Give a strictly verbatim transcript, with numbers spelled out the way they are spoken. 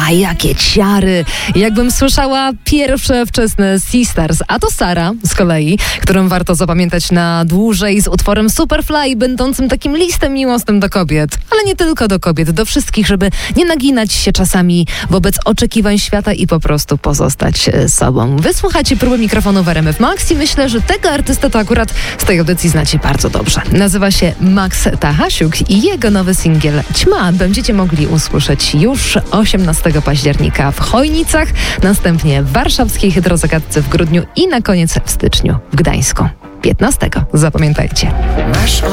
A jakie ciary! Jakbym słyszała pierwsze wczesne Sisters. A to Sara z kolei, którą warto zapamiętać na dłużej, z utworem Superfly, będącym takim listem miłosnym do kobiet. Ale nie tylko do kobiet, do wszystkich, żeby nie naginać się czasami wobec oczekiwań świata i po prostu pozostać sobą. Wysłuchacie próby mikrofonu w R M F Max i myślę, że tego artystę to akurat z tej audycji znacie bardzo dobrze. Nazywa się Max Tahasiuk i jego nowy singiel Ćma będziecie mogli usłyszeć już osiemnastego października w Chojnicach, następnie w warszawskiej Hydrozagadce w grudniu i na koniec w styczniu w Gdańsku. piętnastego Zapamiętajcie. Masz